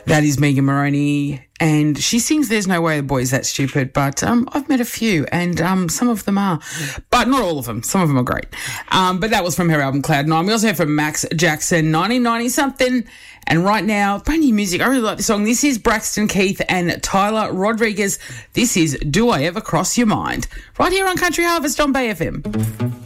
That is Megan Moroney, and she sings There's No Way a Boy's That Stupid, but I've met a few, and some of them are, but not all of them. Some of them are great. But that was from her album Cloud 9. We also heard from Max Jackson, 1990-something, and right now, brand new music. I really like this song. This is Braxton Keith and Tyler Rodriguez. This is Do I Ever Cross Your Mind? Right here on Country Harvest on Bay FM.